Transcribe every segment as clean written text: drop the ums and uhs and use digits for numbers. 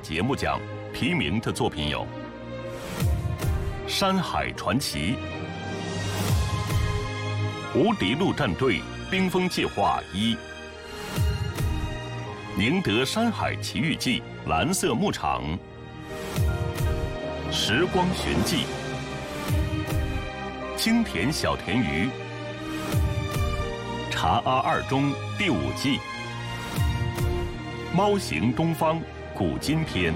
节目奖提名的作品有《山海传奇》《无敌陆战队冰封计划1》《宁德山海奇遇记》《蓝色牧场》《时光寻迹》《青田小田鱼》《查阿二中》第5季《猫行东方》古今篇。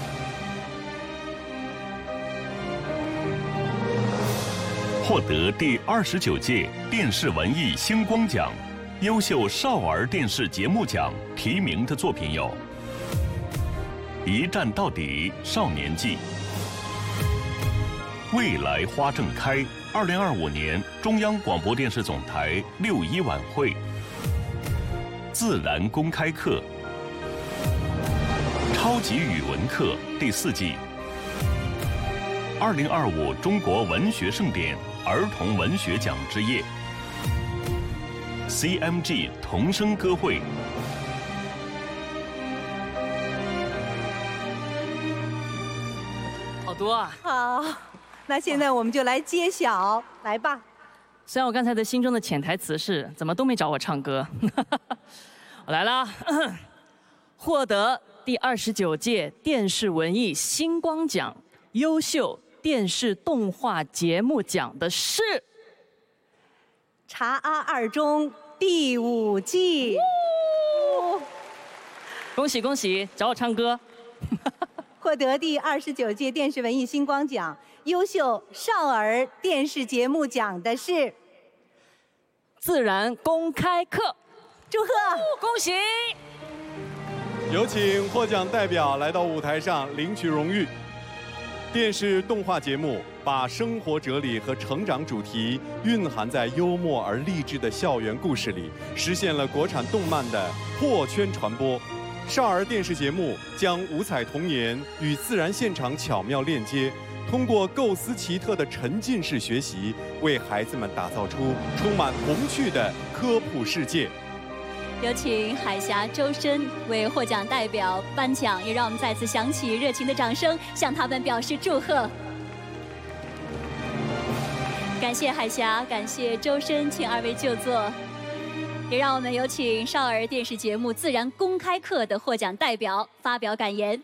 获得第29届电视文艺星光奖优秀少儿电视节目奖提名的作品有《一站到底少年记》《未来花正开》2025年中央广播电视总台6·1晚会《自然公开课》超级语文课第4季2025中国文学盛典儿童文学奖之夜 CMG 童声歌会。 好多啊！ 好，那现在我们就来揭晓，来吧。 虽然我刚才的心中的潜台词是怎么都没找我唱歌，我来啦。获得第29届电视文艺星光奖优秀电视动画节目奖的是《 查阿二中》第5季。 恭喜恭喜，找我唱歌。 获得第29届电视文艺星光奖优秀少儿电视节目奖的是《 自然公开课》。 祝贺， 恭喜！ 有请获奖代表来到舞台上领取荣誉。电视动画节目把生活哲理和成长主题蕴含在幽默而励志的校园故事里，实现了国产动漫的破圈传播。少儿电视节目将五彩童年与自然现场巧妙链接，通过构思奇特的沉浸式学习，为孩子们打造出充满童趣的科普世界。 有请海峡周深为获奖代表颁奖，也让我们再次响起热情的掌声，向他们表示祝贺。感谢海峡，感谢周深，请2位就座。也让我们有请少儿电视节目《自然公开课》的获奖代表发表感言。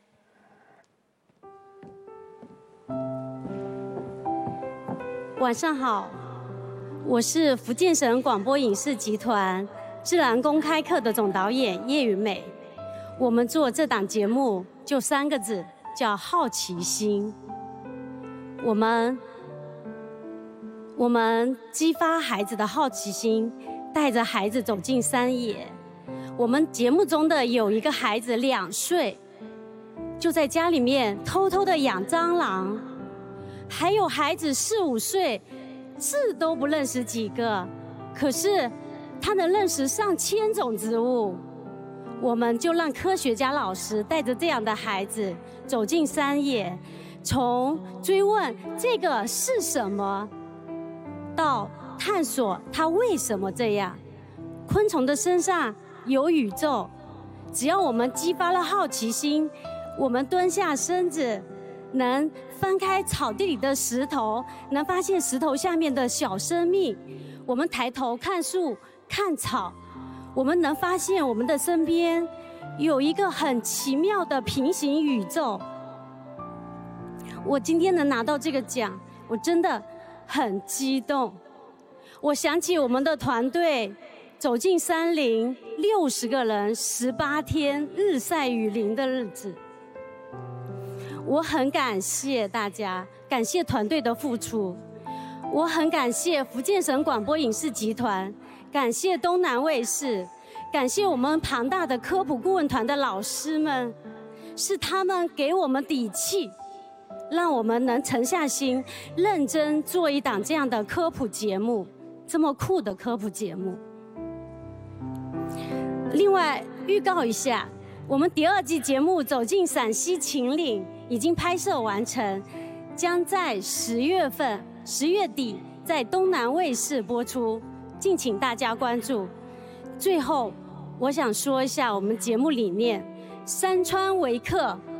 晚上好，我是福建省广播影视集团自然公开课的总导演叶云美。我们做这档节目就3个字，叫好奇心。我们激发孩子的好奇心，带着孩子走进山野。我们节目中的有一个孩子2岁，就在家里面偷偷的养蟑螂，还有孩子4、5岁，字都不认识几个，可是他能认识上千种植物。我们就让科学家老师带着这样的孩子走进山野，从追问这个是什么，到探索它为什么这样。昆虫的身上有宇宙，只要我们激发了好奇心，我们蹲下身子，能翻开草地里的石头，能发现石头下面的小生命。我们抬头看树看草，我们能发现我们的身边有一个很奇妙的平行宇宙。我今天能拿到这个奖，我真的很激动。我想起我们的团队走进山林，60个人18天日晒雨淋的日子。我很感谢大家，感谢团队的付出。我很感谢福建省广播影视集团，感谢东南卫视，感谢我们庞大的科普顾问团的老师们，是他们给我们底气，让我们能沉下心，认真做一档这样的科普节目，这么酷的科普节目。另外预告一下，我们第2季节目《走进陕西秦岭》已经拍摄完成，将在10月底在东南卫视播出，敬请大家关注。最后，我想说一下我们节目里面山川为客，